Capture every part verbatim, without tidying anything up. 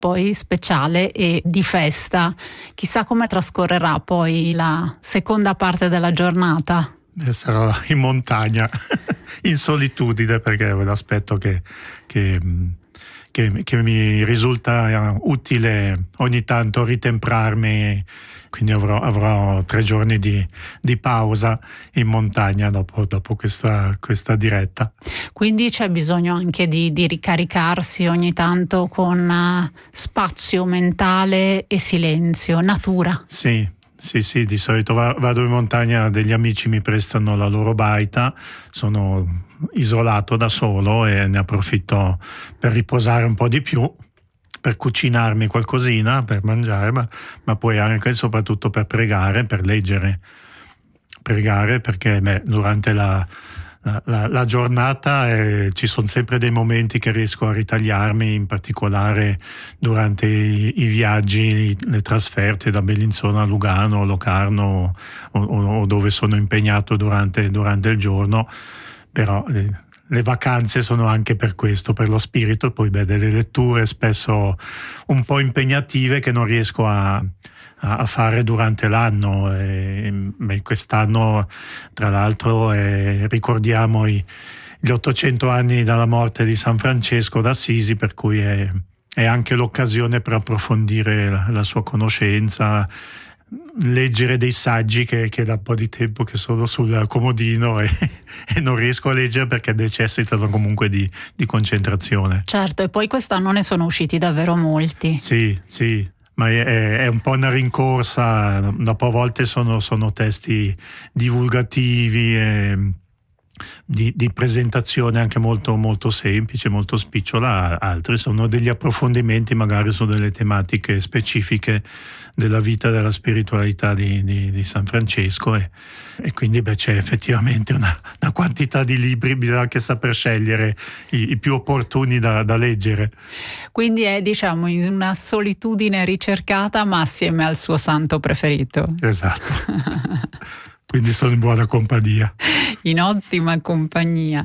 poi speciale e di festa. Chissà come trascorrerà poi la seconda parte della giornata. Sarò in montagna, in solitudine, perché è un aspetto che, che, che, che mi risulta utile ogni tanto ritemprarmi, quindi avrò, avrò tre giorni di, di pausa in montagna dopo, dopo questa, questa diretta. Quindi c'è bisogno anche di, di ricaricarsi ogni tanto con uh, spazio mentale e silenzio, natura. Sì. Sì, sì, di solito vado in montagna, degli amici mi prestano la loro baita, sono isolato da solo e ne approfitto per riposare un po' di più, per cucinarmi qualcosina, per mangiare, ma, ma poi anche e soprattutto per pregare, per leggere. Pregare perché beh, durante la, la, la, la giornata eh, ci sono sempre dei momenti che riesco a ritagliarmi, in particolare durante i, i viaggi, le trasferte da Bellinzona a Lugano, Locarno o, o, o dove sono impegnato durante, durante il giorno, però eh, le vacanze sono anche per questo, per lo spirito, e poi beh, delle letture spesso un po' impegnative che non riesco a a fare durante l'anno. E, beh, quest'anno tra l'altro eh, ricordiamo i, gli ottocento anni dalla morte di San Francesco d'Assisi, per cui è, è anche l'occasione per approfondire la, la sua conoscenza, leggere dei saggi che, che da un po' di tempo che sono sul comodino e, e non riesco a leggere perché necessitano comunque di, di concentrazione. Certo, e poi quest'anno ne sono usciti davvero molti. Sì, sì. Ma è, è un po' una rincorsa, dopo a volte sono, sono testi divulgativi e di, di presentazione anche molto, molto semplice, molto spicciola, altri sono degli approfondimenti magari su delle tematiche specifiche della vita e della spiritualità di, di, di San Francesco e, e quindi beh, c'è effettivamente una, una quantità di libri, bisogna anche saper scegliere i, i più opportuni da, da leggere. Quindi è, diciamo, in una solitudine ricercata ma assieme al suo santo preferito. Esatto. Quindi sono in buona compagnia. In ottima compagnia.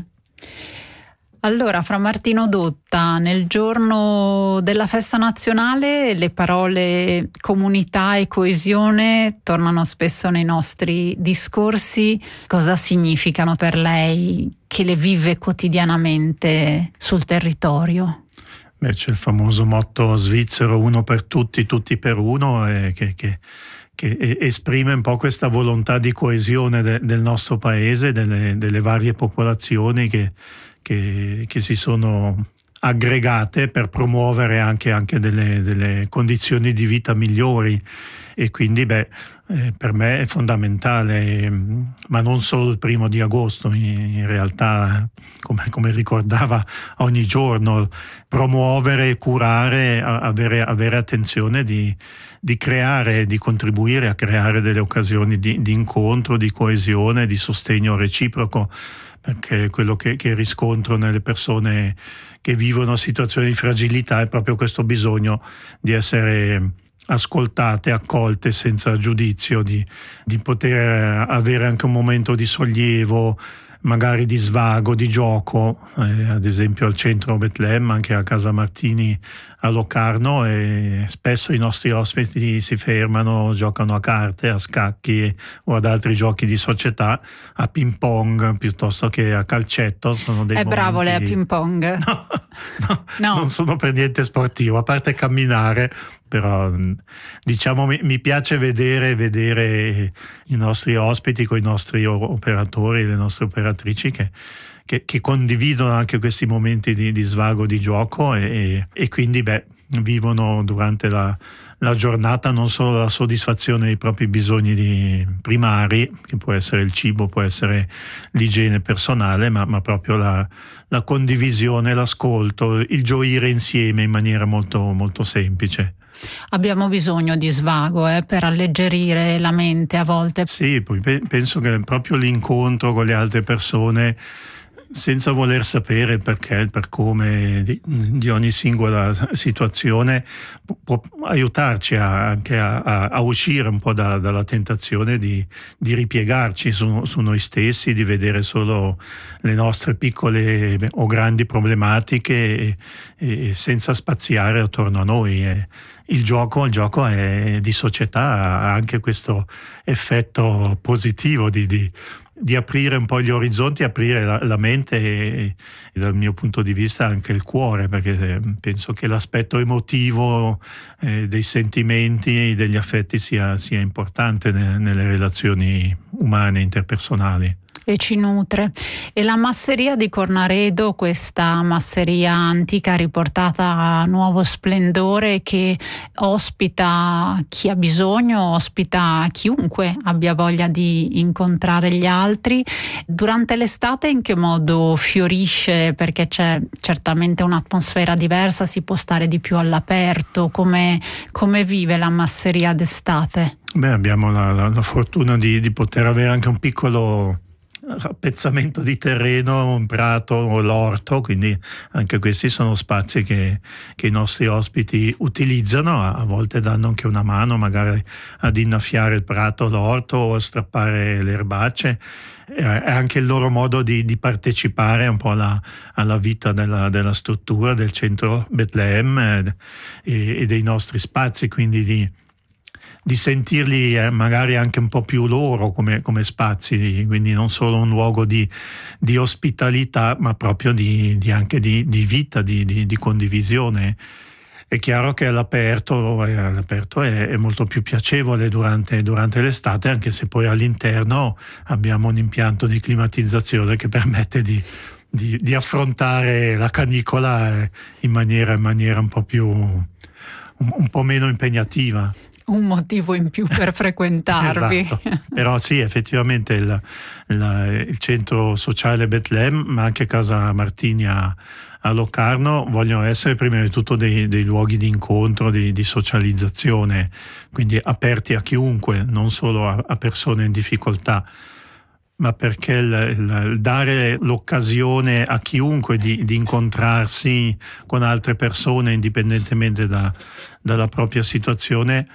Allora, Fra Martino Dotta, nel giorno della festa nazionale le parole comunità e coesione tornano spesso nei nostri discorsi. Cosa significano per lei, che le vive quotidianamente sul territorio? Beh, c'è il famoso motto svizzero uno per tutti, tutti per uno, eh, che, che che esprime un po' questa volontà di coesione de, del nostro paese, delle, delle varie popolazioni che, che, che si sono aggregate per promuovere anche, anche delle, delle condizioni di vita migliori. E quindi beh, eh, per me è fondamentale, ma non solo il primo di agosto, in, in realtà come, come ricordava ogni giorno, promuovere, curare, avere, avere attenzione di, di creare, di contribuire a creare delle occasioni di, di incontro, di coesione, di sostegno reciproco, perché quello che, che riscontro nelle persone che vivono situazioni di fragilità è proprio questo bisogno di essere ascoltate, accolte senza giudizio, di, di poter avere anche un momento di sollievo, magari di svago, di gioco, eh, ad esempio al centro Betlemme, anche a Casa Martini a Locarno, e spesso i nostri ospiti si fermano, giocano a carte, a scacchi o ad altri giochi di società, a ping pong piuttosto che a calcetto. Sono dei È bravo lei a di... ping pong? No, no, no, non sono per niente sportivo, a parte camminare, però diciamo mi, mi piace vedere, vedere i nostri ospiti con i nostri operatori, le nostre operatrici che, che, che condividono anche questi momenti di, di svago, di gioco e, e quindi beh, vivono durante la, la giornata non solo la soddisfazione dei propri bisogni di, primari, che può essere il cibo, può essere l'igiene personale, ma, ma proprio la, la condivisione, l'ascolto, il gioire insieme in maniera molto, molto semplice. Abbiamo bisogno di svago eh, per alleggerire la mente a volte. Sì, poi pe- penso che proprio l'incontro con le altre persone senza voler sapere il perché, il per come di, di ogni singola situazione, può aiutarci a, anche a, a, a uscire un po' da, dalla tentazione di, di ripiegarci su, su noi stessi, di vedere solo le nostre piccole o grandi problematiche e, e senza spaziare attorno a noi. E il gioco, il gioco è di società, ha anche questo effetto positivo di, di di aprire un po' gli orizzonti, aprire la, la mente e, e dal mio punto di vista anche il cuore, perché penso che l'aspetto emotivo eh, dei sentimenti, degli affetti sia, sia importante ne, nelle relazioni umane, interpersonali. E ci nutre. E la masseria di Cornaredo, questa masseria antica riportata a nuovo splendore, che ospita chi ha bisogno, ospita chiunque abbia voglia di incontrare gli altri. Durante l'estate in che modo fiorisce? Perché c'è certamente un'atmosfera diversa, si può stare di più all'aperto. Come, come vive la masseria d'estate? Beh, abbiamo la, la, la fortuna di, di poter avere anche un piccolo appezzamento di terreno, un prato o l'orto, quindi anche questi sono spazi che, che i nostri ospiti utilizzano, a, a volte danno anche una mano magari ad innaffiare il prato, l'orto o a strappare le erbacce. È anche il loro modo di, di partecipare un po' alla, alla vita della, della struttura del centro Betlemme e, e dei nostri spazi, quindi di di sentirli eh, magari anche un po' più loro come, come spazi, quindi non solo un luogo di, di ospitalità, ma proprio di, di anche di, di vita, di, di, di condivisione. È chiaro che all'aperto, eh, all'aperto è, è molto più piacevole durante, durante l'estate, anche se poi all'interno abbiamo un impianto di climatizzazione che permette di, di, di affrontare la canicola eh, in maniera, in maniera un po' più un, un po' meno impegnativa. Un motivo in più per frequentarvi. Esatto. Però sì, effettivamente il, il, il centro sociale Betlemme, ma anche Casa Martini a, a Locarno, vogliono essere prima di tutto dei, dei luoghi di incontro, di, di socializzazione, quindi aperti a chiunque, non solo a, a persone in difficoltà, ma perché il, il dare l'occasione a chiunque di, di incontrarsi con altre persone, indipendentemente da, dalla propria situazione,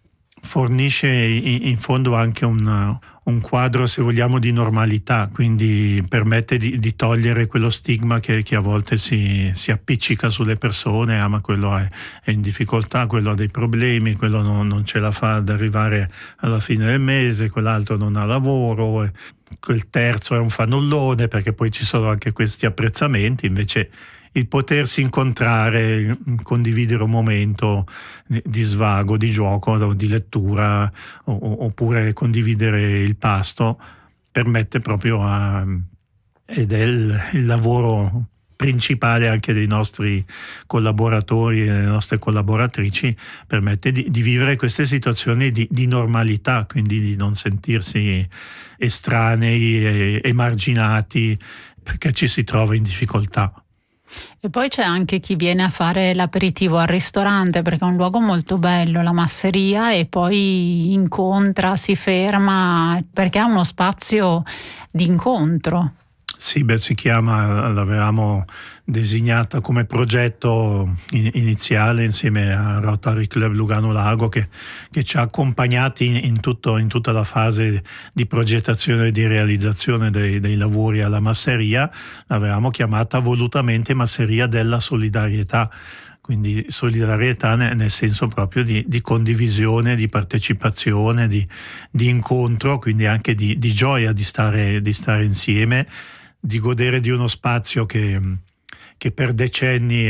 fornisce in, in fondo anche un, un quadro, se vogliamo, di normalità, quindi permette di, di togliere quello stigma che, che a volte si, si appiccica sulle persone. Ah, ma quello è, è in difficoltà, quello ha dei problemi, quello non, non ce la fa ad arrivare alla fine del mese, quell'altro non ha lavoro, e quel terzo è un fannullone, perché poi ci sono anche questi apprezzamenti. Invece il potersi incontrare, condividere un momento di svago, di gioco, di lettura, oppure condividere il pasto, permette proprio a, ed è il, il lavoro principale anche dei nostri collaboratori e delle nostre collaboratrici, permette di, di vivere queste situazioni di, di normalità, quindi di non sentirsi estranei e emarginati perché ci si trova in difficoltà. E poi c'è anche chi viene a fare l'aperitivo al ristorante, perché è un luogo molto bello, la masseria, e poi incontra, si ferma, perché ha uno spazio di incontro. Sì, beh, si chiama, l'avevamo designata come progetto iniziale insieme a Rotary Club Lugano Lago, che, che ci ha accompagnati in, in, tutto, in tutta la fase di progettazione e di realizzazione dei, dei lavori alla masseria. L'avevamo chiamata volutamente Masseria della Solidarietà, quindi solidarietà nel senso proprio di, di condivisione, di partecipazione, di, di incontro, quindi anche di, di gioia di stare, di stare insieme, di godere di uno spazio che, che per decenni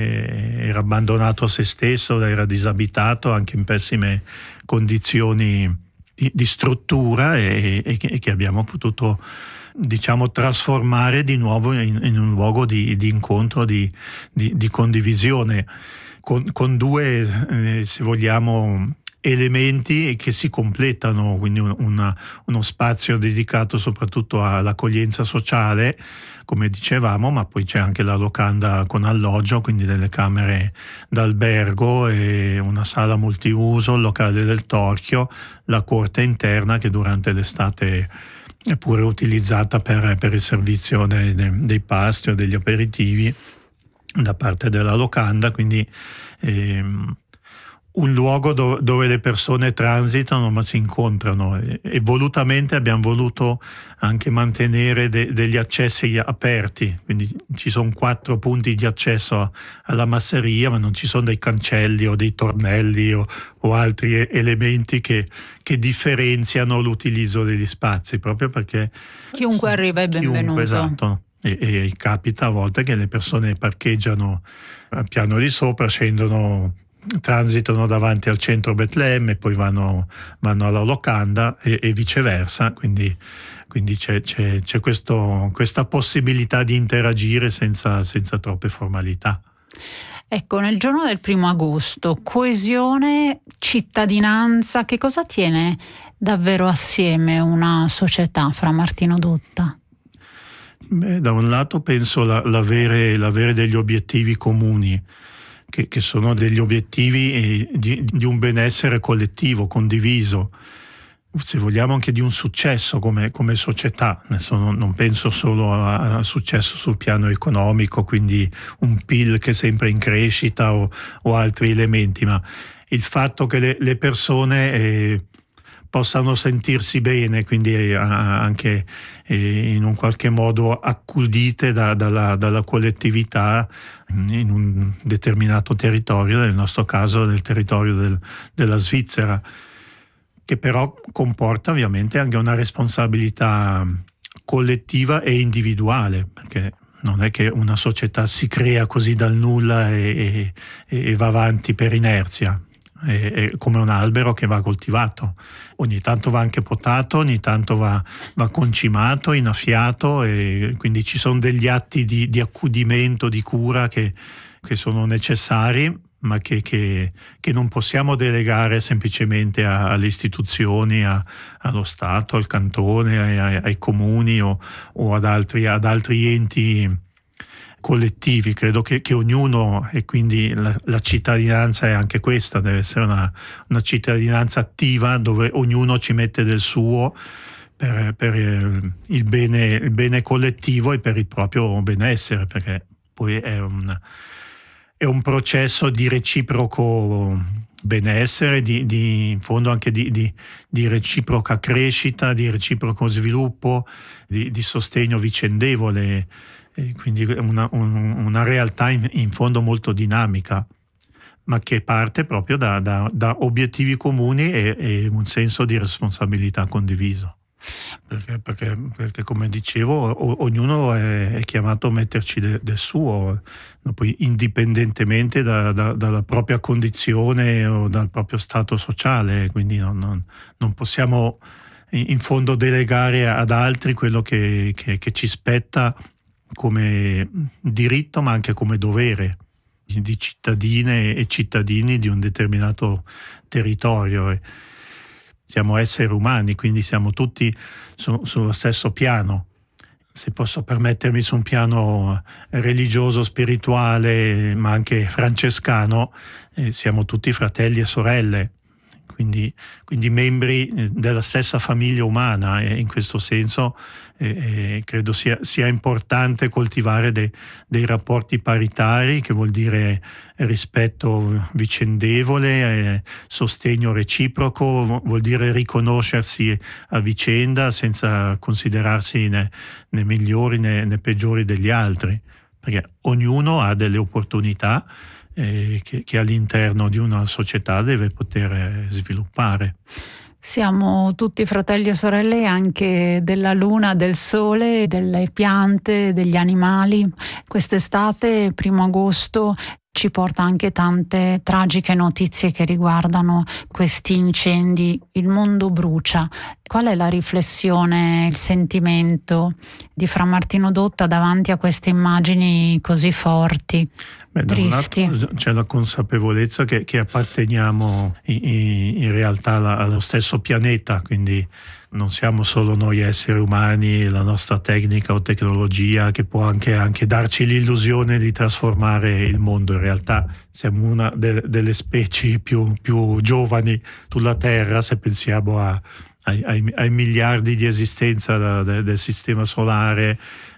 era abbandonato a se stesso, era disabitato, anche in pessime condizioni di, di struttura, e, e, che, e che abbiamo potuto, diciamo, trasformare di nuovo in, in un luogo di, di incontro, di, di, di condivisione, con, con due, eh, se vogliamo, elementi che si completano, quindi un, una, uno spazio dedicato soprattutto all'accoglienza sociale, come dicevamo, ma poi c'è anche la locanda con alloggio, quindi delle camere d'albergo e una sala multiuso, il locale del torchio, la corte interna che durante l'estate è pure utilizzata per, per il servizio dei, dei pasti o degli aperitivi da parte della locanda, quindi ehm, un luogo do, dove le persone transitano ma si incontrano, e, e volutamente abbiamo voluto anche mantenere de, degli accessi aperti, quindi ci sono quattro punti di accesso alla masseria, ma non ci sono dei cancelli o dei tornelli o, o altri elementi che, che differenziano l'utilizzo degli spazi, proprio perché chiunque arriva è benvenuto. Chiunque, esatto. E, e capita a volte che le persone parcheggiano al piano di sopra, scendono, transitano davanti al centro Betlemme e poi vanno, vanno alla locanda e, e viceversa, quindi, quindi c'è, c'è, c'è questo, questa possibilità di interagire senza, senza troppe formalità. Ecco, nel giorno del primo agosto, coesione, cittadinanza, che cosa tiene davvero assieme una società, Fra Martino Dotta? Beh, da un lato penso la, l'avere, l'avere degli obiettivi comuni, che, che sono degli obiettivi di, di un benessere collettivo, condiviso, se vogliamo anche di un successo come, come società. Adesso non, non penso solo a, a successo sul piano economico, quindi un P I L che è sempre in crescita o, o altri elementi, ma il fatto che le, le persone eh, possano sentirsi bene, quindi eh, anche eh, in un qualche modo accudite da, dalla, dalla collettività in un determinato territorio, nel nostro caso del territorio del, della Svizzera, che però comporta ovviamente anche una responsabilità collettiva e individuale, perché non è che una società si crea così dal nulla e, e, e va avanti per inerzia. È come un albero che va coltivato, ogni tanto va anche potato, ogni tanto va, va concimato, innaffiato, e quindi ci sono degli atti di, di accudimento, di cura che, che sono necessari, ma che, che, che non possiamo delegare semplicemente a, alle istituzioni, a, allo Stato, al cantone, ai, ai comuni o, o ad altri, ad altri enti collettivi. Credo che, che ognuno, e quindi la, la cittadinanza è anche questa, deve essere una, una cittadinanza attiva dove ognuno ci mette del suo per, per il, bene, il bene collettivo e per il proprio benessere, perché poi è un, è un processo di reciproco benessere, di, di, in fondo anche di, di, di reciproca crescita, di reciproco sviluppo, di, di sostegno vicendevole. E quindi una, un, una realtà in, in fondo molto dinamica, ma che parte proprio da, da, da obiettivi comuni e, e un senso di responsabilità condiviso. Perché, perché, perché come dicevo, o, ognuno è, è chiamato a metterci de, del suo, poi indipendentemente da, da, dalla propria condizione o dal proprio stato sociale, quindi non, non, non possiamo in fondo delegare ad altri quello che, che, che ci spetta come diritto, ma anche come dovere di cittadine e cittadini di un determinato territorio. Siamo esseri umani, quindi siamo tutti su, sullo stesso piano. Se posso permettermi, su un piano religioso, spirituale, ma anche francescano, eh, siamo tutti fratelli e sorelle. Quindi, quindi membri della stessa famiglia umana, e in questo senso eh, credo sia, sia importante coltivare de, dei rapporti paritari, che vuol dire rispetto vicendevole, eh, sostegno reciproco, vuol dire riconoscersi a vicenda senza considerarsi né, né migliori né, né peggiori degli altri, perché ognuno ha delle opportunità Eh, che, che all'interno di una società deve poter sviluppare. Siamo tutti fratelli e sorelle anche della luna, del sole, delle piante, degli animali. Quest'estate, primo agosto, ci porta anche tante tragiche notizie che riguardano questi incendi. Il mondo brucia. Qual è la riflessione, il sentimento di Fra Martino Dotta davanti a queste immagini così forti? Beh, da un lato c'è la consapevolezza che, che apparteniamo in, in realtà alla, allo stesso pianeta, quindi non siamo solo noi esseri umani, la nostra tecnica o tecnologia che può anche, anche darci l'illusione di trasformare il mondo. In realtà siamo una de, delle specie più, più giovani sulla Terra, se pensiamo a, ai, ai, ai miliardi di esistenza da, da, del sistema solare,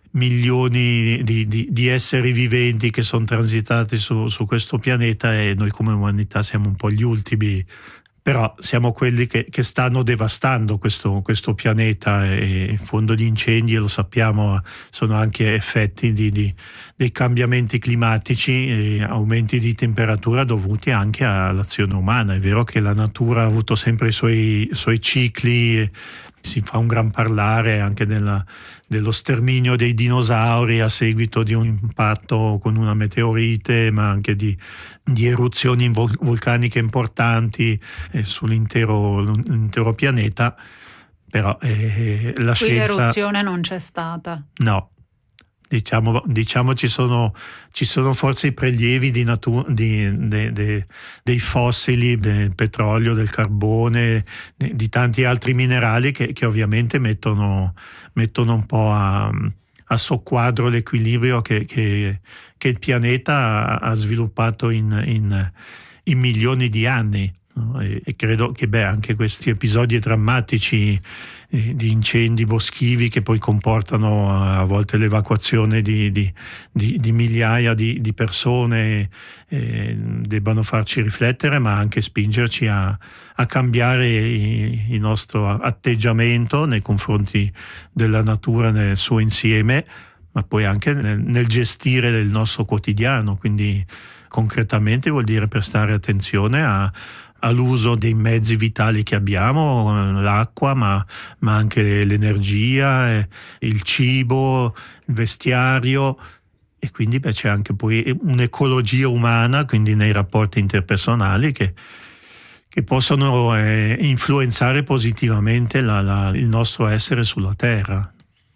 milioni di, di, di esseri viventi che sono transitati su, su questo pianeta, e noi come umanità siamo un po' gli ultimi. Però siamo quelli che, che stanno devastando questo, questo pianeta, e in fondo gli incendi, lo sappiamo, sono anche effetti di, di, dei cambiamenti climatici e aumenti di temperatura dovuti anche all'azione umana. È vero che la natura ha avuto sempre i suoi, i suoi cicli, si fa un gran parlare anche della, dello sterminio dei dinosauri a seguito di un impatto con una meteorite, ma anche di, di eruzioni vol- vulcaniche importanti eh, sull'intero l'intero pianeta. Però eh, la Qui scienza... l'eruzione non c'è stata. No. Diciamo, diciamo ci sono, ci sono forse i prelievi di natu- di, de, de, dei fossili, del petrolio, del carbone, de, di tanti altri minerali che, che ovviamente mettono, mettono un po' a, a soqquadro l'equilibrio che, che, che il pianeta ha, ha sviluppato in, in, in milioni di anni. No? E, e credo che beh, anche questi episodi drammatici eh, di incendi boschivi che poi comportano a volte l'evacuazione di, di, di, di migliaia di, di persone eh, debbano farci riflettere, ma anche spingerci a, a cambiare i, il nostro atteggiamento nei confronti della natura nel suo insieme, ma poi anche nel, nel gestire il nostro quotidiano. Quindi concretamente vuol dire prestare attenzione a all'uso dei mezzi vitali che abbiamo, l'acqua, ma, ma anche l'energia, il cibo, il vestiario, e quindi beh, c'è anche poi un'ecologia umana, quindi nei rapporti interpersonali, che, che possono eh, influenzare positivamente la, la, il nostro essere sulla Terra.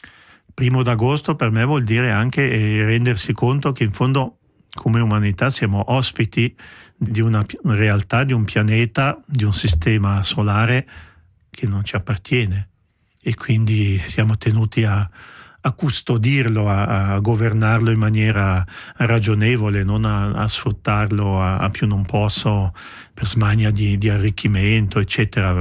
Primo d'agosto per me vuol dire anche eh, rendersi conto che in fondo come umanità siamo ospiti di una realtà, di un pianeta, di un sistema solare che non ci appartiene, e quindi siamo tenuti a, a custodirlo, a, a governarlo in maniera ragionevole, non a, a sfruttarlo a, a più non posso per smania di, di arricchimento, eccetera.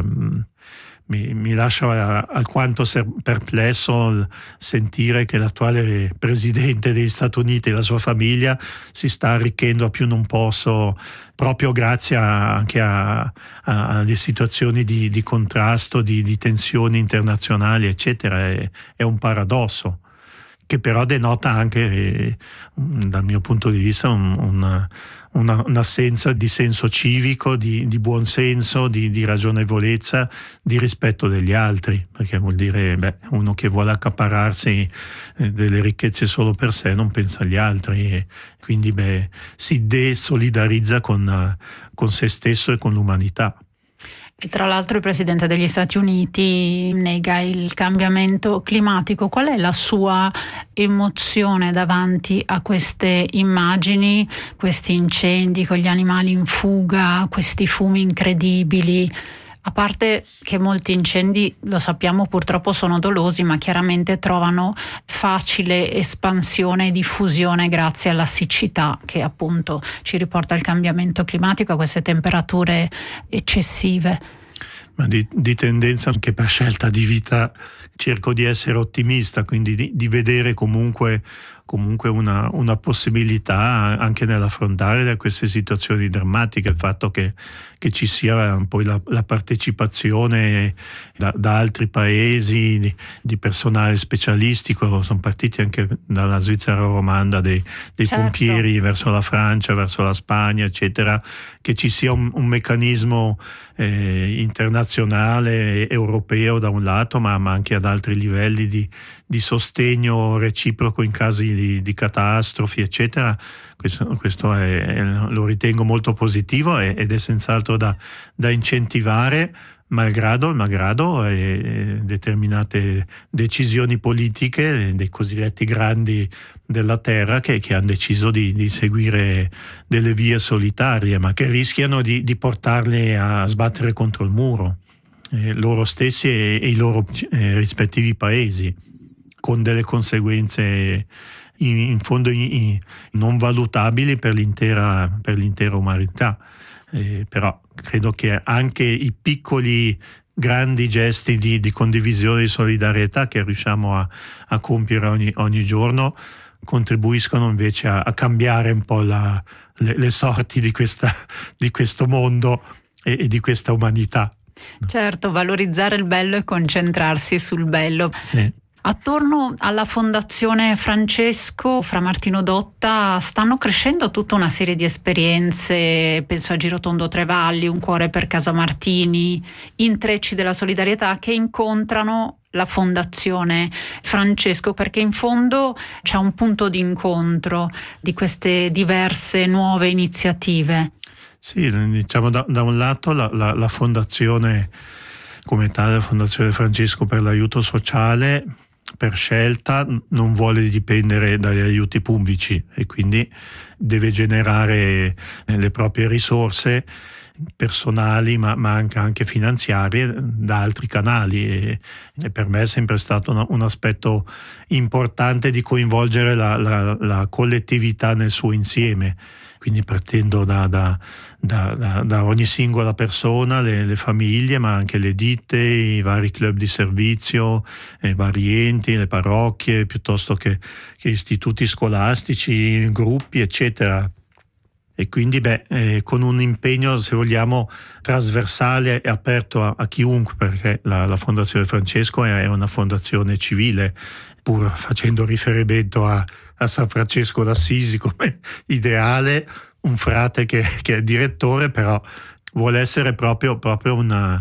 Mi, mi lascia alquanto perplesso sentire che l'attuale presidente degli Stati Uniti e la sua famiglia si sta arricchendo a più non posso proprio grazie a, anche a, a, alle situazioni di, di contrasto, di, di tensioni internazionali, eccetera. È, è un paradosso che però denota anche, eh, dal mio punto di vista, un, una, una, un'assenza di senso civico, di, di buon senso, di, di ragionevolezza, di rispetto degli altri, perché vuol dire beh, uno che vuole accaparrarsi eh, delle ricchezze solo per sé non pensa agli altri, e quindi beh, si desolidarizza con, con se stesso e con l'umanità. E tra l'altro il Presidente degli Stati Uniti nega il cambiamento climatico. Qual è la sua emozione davanti a queste immagini, questi incendi con gli animali in fuga, questi fumi incredibili? A parte che molti incendi, lo sappiamo, purtroppo sono dolosi, ma chiaramente trovano facile espansione e diffusione grazie alla siccità che appunto ci riporta il cambiamento climatico, a queste temperature eccessive. Ma di, di tendenza, anche per scelta di vita, cerco di essere ottimista, quindi di, di vedere comunque, comunque una, una possibilità anche nell'affrontare queste situazioni drammatiche. Il fatto che, che ci sia poi la, la partecipazione da, da altri paesi di, di personale specialistico, sono partiti anche dalla Svizzera romanda dei, dei certo. pompieri verso la Francia, verso la Spagna, eccetera, che ci sia un, un meccanismo eh, internazionale, europeo da un lato, ma, ma anche ad altri livelli di, di sostegno reciproco in casi di, di catastrofi, eccetera. Questo, questo è, è, lo ritengo molto positivo ed è senz'altro da, da incentivare, malgrado, malgrado eh, determinate decisioni politiche dei cosiddetti grandi della terra che, che hanno deciso di, di seguire delle vie solitarie, ma che rischiano di, di portarle a sbattere contro il muro, eh, loro stessi e, e i loro eh, rispettivi paesi, con delle conseguenze in, in fondo in, in, non valutabili per l'intera, per l'intera umanità. Eh, però credo che anche i piccoli grandi gesti di, di condivisione, di solidarietà che riusciamo a, a compiere ogni, ogni giorno, contribuiscono invece a, a cambiare un po' la, le, le sorti di, questa, di questo mondo e, e di questa umanità. Certo, valorizzare il bello e concentrarsi sul bello. Sì. Attorno alla Fondazione Francesco Fra Martino Dotta stanno crescendo tutta una serie di esperienze, penso a Girotondo Tre Valli, Un Cuore per Casa Martini, Intrecci della Solidarietà, che incontrano la Fondazione Francesco, perché in fondo c'è un punto di incontro di queste diverse nuove iniziative. Sì, diciamo da, da un lato la, la, la Fondazione, come tale la Fondazione Francesco per l'aiuto sociale, per scelta non vuole dipendere dagli aiuti pubblici e quindi deve generare le proprie risorse personali ma, ma anche, anche finanziarie da altri canali e, e per me è sempre stato una, un aspetto importante di coinvolgere la, la, la collettività nel suo insieme, quindi partendo da, da, da, da, da ogni singola persona, le, le famiglie, ma anche le ditte, i vari club di servizio, i vari enti, le parrocchie, piuttosto che, che istituti scolastici, gruppi, eccetera. E quindi beh, eh, con un impegno, se vogliamo, trasversale e aperto a, a chiunque, perché la, la Fondazione Francesco è, è una fondazione civile, pur facendo riferimento a, a San Francesco d'Assisi come ideale, un frate che, che è direttore, però vuole essere proprio, proprio una,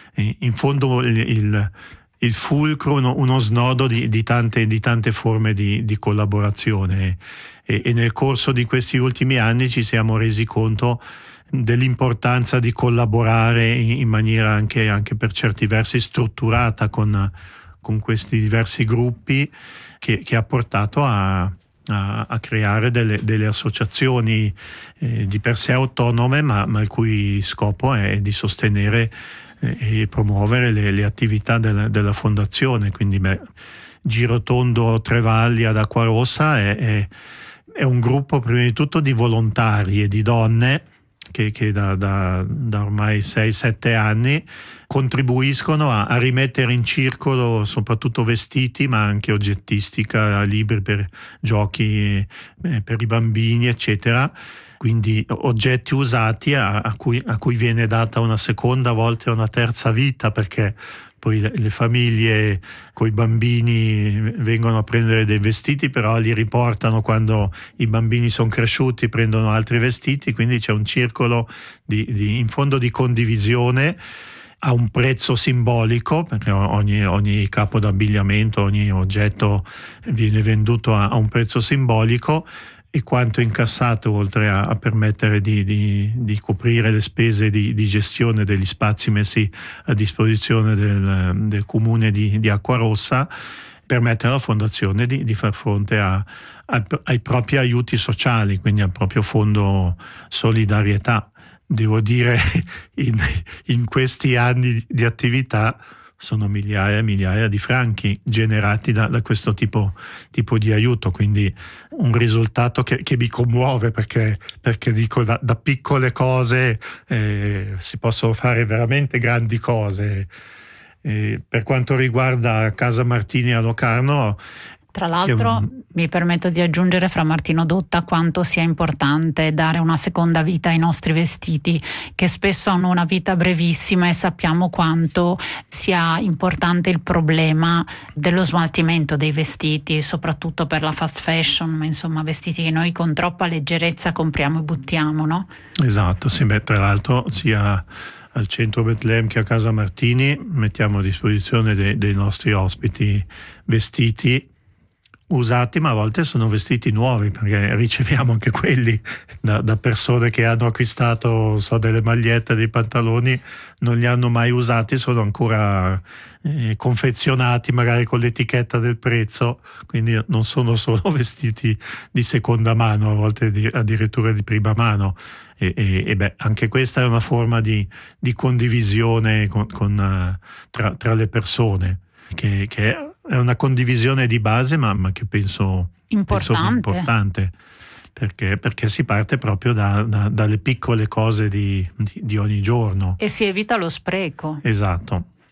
in fondo il, il, il fulcro, uno, uno snodo di, di, tante, di tante forme di, di collaborazione. E, e nel corso di questi ultimi anni ci siamo resi conto dell'importanza di collaborare in, in maniera anche, anche per certi versi strutturata con, con questi diversi gruppi che, che ha portato a, a, a creare delle, delle associazioni eh, di per sé autonome ma, ma il cui scopo è di sostenere eh, e promuovere le, le attività della, della fondazione. Quindi beh, Girotondo Tre Valli ad Acquarossa è, è È un gruppo prima di tutto di volontari e di donne che, che da, da, da ormai sei sette anni contribuiscono a, a rimettere in circolo soprattutto vestiti, ma anche oggettistica, libri per giochi eh, per i bambini, eccetera. Quindi oggetti usati a, a, cui, a cui viene data una seconda, a volte una terza vita, perché poi le, le famiglie con i bambini vengono a prendere dei vestiti, però li riportano quando i bambini sono cresciuti, prendono altri vestiti, quindi c'è un circolo di, di, in fondo di condivisione a un prezzo simbolico, perché ogni, ogni capo d'abbigliamento, ogni oggetto viene venduto a, a un prezzo simbolico, e quanto incassato, oltre a, a permettere di, di, di coprire le spese di, di gestione degli spazi messi a disposizione del, del comune di, di Acquarossa, permette alla Fondazione di, di far fronte a, a, ai propri aiuti sociali, quindi al proprio fondo solidarietà. Devo dire, in, in questi anni di attività sono migliaia e migliaia di franchi generati da, da questo tipo, tipo di aiuto, quindi un risultato che, che mi commuove, perché, perché dico da, da piccole cose eh, si possono fare veramente grandi cose. Eh, per quanto riguarda Casa Martini a Locarno, tra l'altro un... mi permetto di aggiungere, Fra Martino Dotta, quanto sia importante dare una seconda vita ai nostri vestiti, che spesso hanno una vita brevissima, e sappiamo quanto sia importante il problema dello smaltimento dei vestiti, soprattutto per la fast fashion, ma insomma vestiti che noi con troppa leggerezza compriamo e buttiamo, no? Esatto, sì, beh, tra l'altro sia al centro Betlemme che a Casa Martini mettiamo a disposizione dei, dei nostri ospiti vestiti usati, ma a volte sono vestiti nuovi, perché riceviamo anche quelli da, da persone che hanno acquistato so, delle magliette, dei pantaloni, non li hanno mai usati, sono ancora eh, confezionati magari con l'etichetta del prezzo, quindi non sono solo vestiti di seconda mano, a volte di, addirittura di prima mano. E, e, e beh, anche questa è una forma di, di condivisione con, con, uh, tra, tra le persone, che, che è È una condivisione di base, ma, ma che penso importante, penso importante perché, perché si parte proprio da, da, dalle piccole cose di, di, di ogni giorno. E si evita lo spreco. Esatto.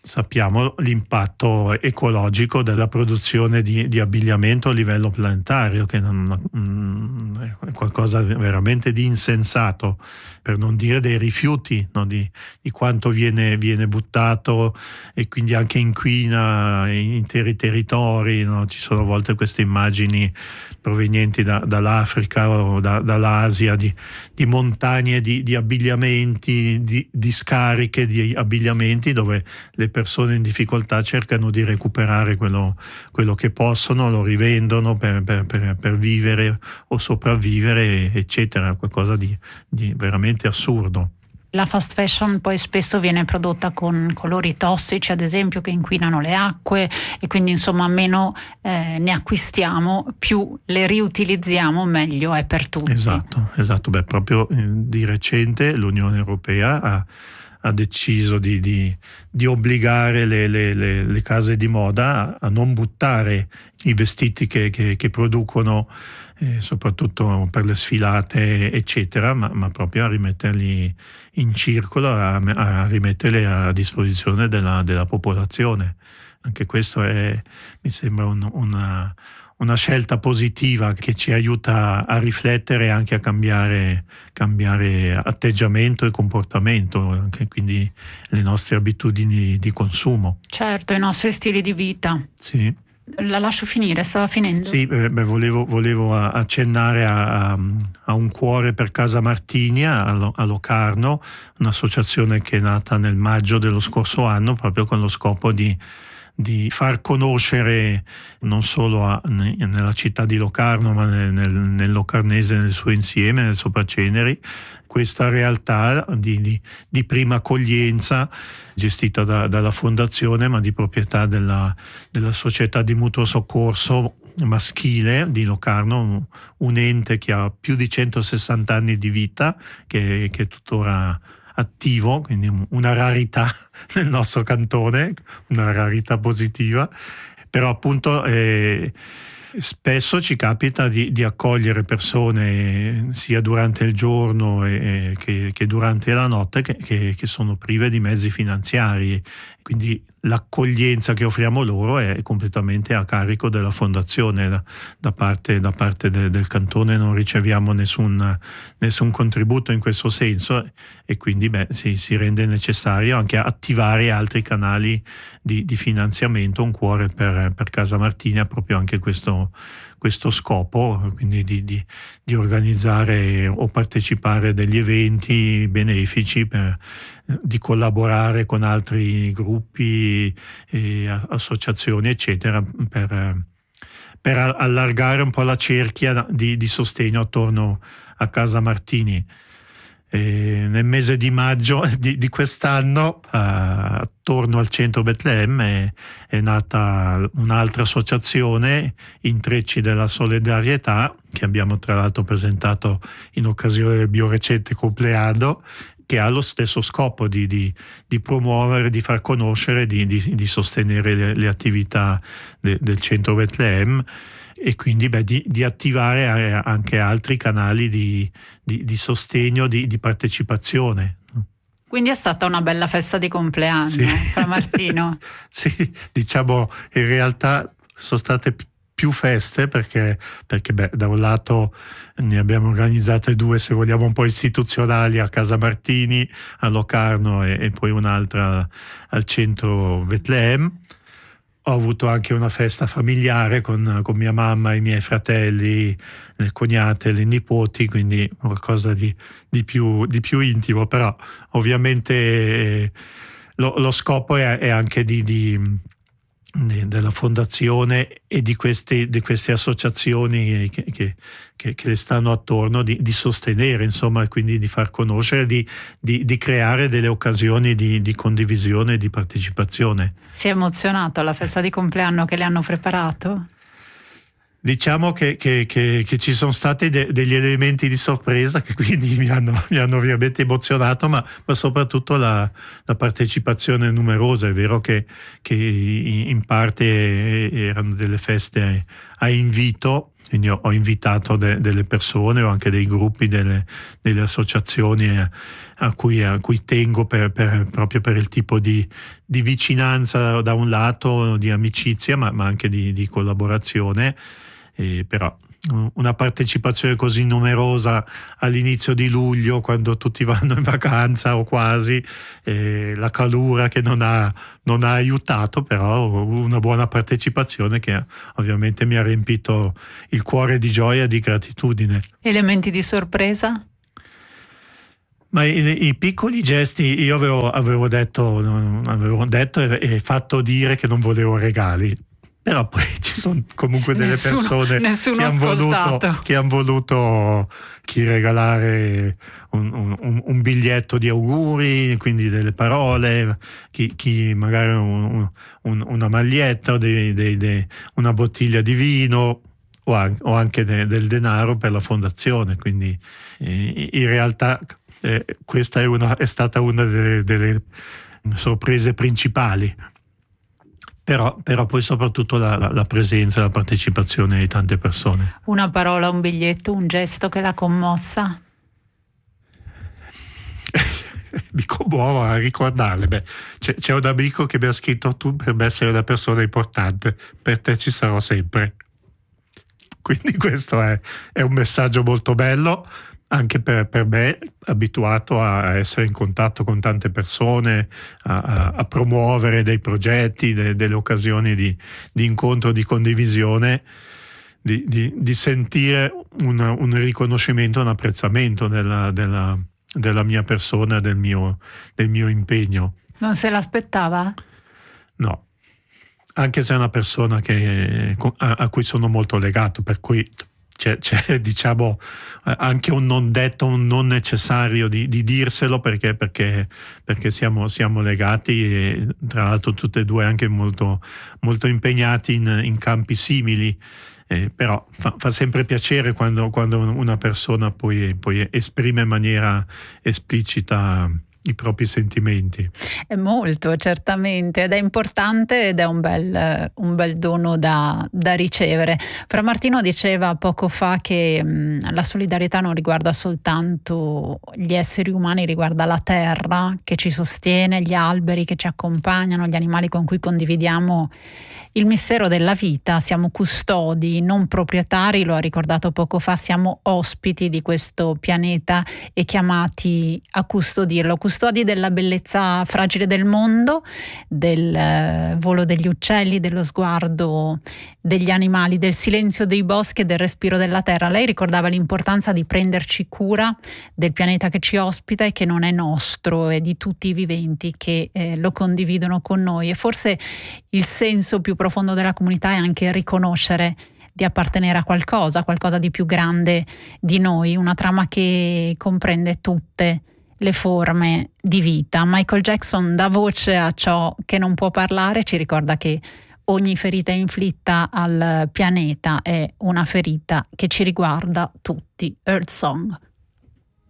sappiamo l'impatto ecologico della produzione di, di abbigliamento a livello planetario, che non, mm, è qualcosa veramente di insensato, per non dire dei rifiuti, no? di, di quanto viene, viene buttato e quindi anche inquina interi territori, no? Ci sono a volte queste immagini provenienti da, dall'Africa o da, dall'Asia di, di montagne di, di abbigliamenti, di, di scariche di abbigliamenti dove le persone in difficoltà cercano di recuperare quello, quello che possono, lo rivendono per, per, per, per vivere o sopravvivere, eccetera, qualcosa di, di veramente assurdo. La fast fashion poi spesso viene prodotta con colori tossici, ad esempio, che inquinano le acque, e quindi insomma meno eh, ne acquistiamo, più le riutilizziamo, meglio è per tutti. Esatto, esatto. Beh, proprio di recente l'Unione Europea ha, ha deciso di, di, di obbligare le, le, le, le case di moda a non buttare i vestiti che, che, che producono, eh, soprattutto per le sfilate, eccetera, ma, ma proprio a rimetterli in circolo, a, a rimetterli a disposizione della, della popolazione. Anche questo è, mi sembra un, una, una scelta positiva che ci aiuta a riflettere e anche a cambiare, cambiare atteggiamento e comportamento, anche quindi le nostre abitudini di consumo. Certo, i nostri stili di vita. Sì. La lascio finire, stava finendo. Sì, beh, volevo, volevo accennare a, a un cuore per Casa Martini a, a Locarno, un'associazione che è nata nel maggio dello scorso anno proprio con lo scopo di, di far conoscere non solo a, nella città di Locarno ma nel, nel, nel Locarnese nel suo insieme, nel Sopraceneri, questa realtà di, di, di prima accoglienza gestita da, dalla fondazione ma di proprietà della, della società di mutuo soccorso maschile di Locarno, un ente che ha più di centosessanta anni di vita, che, che è tuttora attivo, quindi una rarità nel nostro cantone, una rarità positiva, però appunto eh, spesso ci capita di, di accogliere persone sia durante il giorno e, che, che durante la notte che, che, che sono prive di mezzi finanziari, quindi l'accoglienza che offriamo loro è completamente a carico della fondazione. Da, da parte, da parte de, del cantone non riceviamo nessun, nessun contributo in questo senso, e quindi beh, si, si rende necessario anche attivare altri canali di, di finanziamento. Un cuore per, per Casa Martini ha proprio anche questo, questo scopo, quindi di, di, di organizzare o partecipare a degli eventi benefici, per, di collaborare con altri gruppi e associazioni eccetera per, per allargare un po' la cerchia di, di sostegno attorno a Casa Martini. E nel mese di maggio di, di quest'anno, uh, attorno al centro Betlemme, è, è nata un'altra associazione, Intrecci della Solidarietà, che abbiamo tra l'altro presentato in occasione del mio recente compleanno, che ha lo stesso scopo di, di, di promuovere, di far conoscere, di, di, di sostenere le, le attività de, del centro Betlemme, e quindi beh, di, di attivare anche altri canali di, di, di sostegno, di, di partecipazione. Quindi è stata una bella festa di compleanno, sì. Fra Martino. Sì, diciamo in realtà sono state più feste perché, perché beh, da un lato ne abbiamo organizzate due, se vogliamo, un po' istituzionali a Casa Martini, a Locarno e, e poi un'altra al centro Betlemme. Ho avuto anche una festa familiare con, con mia mamma, i miei fratelli, le cognate, le nipoti, quindi qualcosa di, di, più, di più intimo, però ovviamente eh, lo, lo scopo è, è anche di, di, di, della fondazione e di queste, di queste associazioni che, che, che, che le stanno attorno, di, di sostenere, insomma, e quindi di far conoscere, di, di, di creare delle occasioni di, di condivisione e di partecipazione. Si è emozionato alla festa di compleanno che le hanno preparato? Diciamo che, che, che, che ci sono stati de, degli elementi di sorpresa che quindi mi hanno, mi hanno ovviamente emozionato, ma, ma soprattutto la, la partecipazione numerosa. È vero che, che in parte erano delle feste a invito, Quindi ho, ho invitato de, delle persone o anche dei gruppi, delle, delle associazioni a, a, cui, a cui tengo per, per, proprio per il tipo di, di vicinanza da un lato, di amicizia, ma, ma anche di, di collaborazione. E però una partecipazione così numerosa all'inizio di luglio, quando tutti vanno in vacanza o quasi, eh, la calura che non ha, non ha aiutato, però una buona partecipazione che ovviamente mi ha riempito il cuore di gioia e di gratitudine. Elementi di sorpresa? Ma i, i piccoli gesti, io avevo, avevo detto, avevo detto e, e fatto dire che non volevo regali. Però poi ci sono comunque delle nessuno, persone che hanno voluto, che han voluto chi regalare un, un, un biglietto di auguri, quindi delle parole, chi, chi magari un, un, una maglietta o dei, dei, dei, una bottiglia di vino o anche, o anche de, del denaro per la fondazione. Quindi eh, in realtà eh, questa è, una, è stata una delle, delle sorprese principali. Però, però poi soprattutto la, la, la presenza, la partecipazione di tante persone. Una parola, un biglietto, un gesto che l'ha commossa? Mi commuovo a ricordarle. Beh, c'è, c'è un amico che mi ha scritto: tu per me sei una persona importante, per te ci sarò sempre. Quindi questo è, è un messaggio molto bello, anche per, per me, abituato a essere in contatto con tante persone, a, a, a promuovere dei progetti, de, delle occasioni di, di incontro, di condivisione, di, di, di sentire una, un riconoscimento, un apprezzamento della, della, della mia persona, del mio, del mio impegno. Non se l'aspettava? No, anche se è una persona che, a, a cui sono molto legato, per cui C'è, c'è diciamo anche un non detto, un non necessario di, di dirselo, perché, perché, perché siamo, siamo legati e tra l'altro tutti e due anche molto, molto impegnati in, in campi simili, eh, però fa, fa sempre piacere quando, quando una persona poi, poi esprime in maniera esplicita i propri sentimenti. È molto, certamente, ed è importante ed è un bel, un bel dono da, da ricevere. Fra Martino diceva poco fa che mh, la solidarietà non riguarda soltanto gli esseri umani, riguarda la terra che ci sostiene, gli alberi che ci accompagnano, gli animali con cui condividiamo il mistero della vita. Siamo custodi, non proprietari, lo ha ricordato poco fa, siamo ospiti di questo pianeta e chiamati a custodirlo, custodi della bellezza fragile del mondo, del eh, volo degli uccelli, dello sguardo degli animali, del silenzio dei boschi e del respiro della terra. Lei ricordava l'importanza di prenderci cura del pianeta che ci ospita e che non è nostro, e di tutti i viventi che eh, lo condividono con noi. E forse il senso più profondo della comunità è anche riconoscere di appartenere a qualcosa, qualcosa di più grande di noi, una trama che comprende tutte le forme di vita. Michael Jackson dà voce a ciò che non può parlare, ci ricorda che ogni ferita inflitta al pianeta è una ferita che ci riguarda tutti. Earth Song.